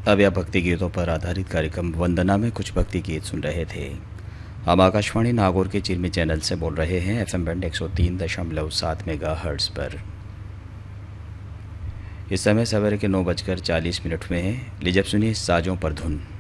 अब यह भक्ति गीतों पर आधारित कार्यक्रम वंदना में कुछ भक्ति गीत सुन रहे थे। हम आकाशवाणी नागौर के चिरमी चैनल से बोल रहे हैं, FM बैंड 103.7 मेगाहर्ट्ज़ पर। इस समय सवेरे के 9:40 में है। लीजिए अब सुनिए साजों पर धुन।